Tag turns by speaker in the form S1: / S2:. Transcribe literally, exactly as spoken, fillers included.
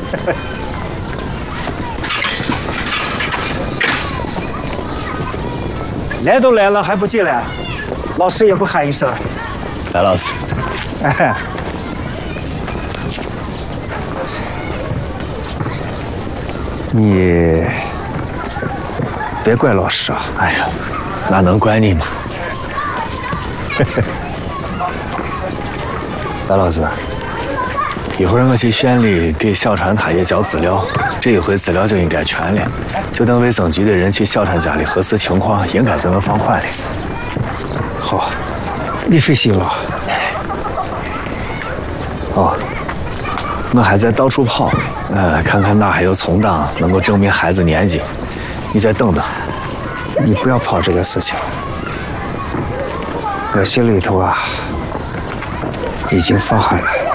S1: 来都来了还不进来，老师也不喊一声。
S2: 来，老师。
S1: 哎。你别怪老师啊！
S2: 哎呀，哪能怪你嘛？白老师，一会儿我去县里给小川他爷交资料，这一回资料就应该全了，就等卫生局的人去小川家里核实情况，应该就能放款了。
S1: 好，你费心了。
S2: 哦，我还在到处跑，呃，看看哪还有存档能够证明孩子年纪。你再等等。
S1: 你不要跑这个事情，我心里头啊已经放下了。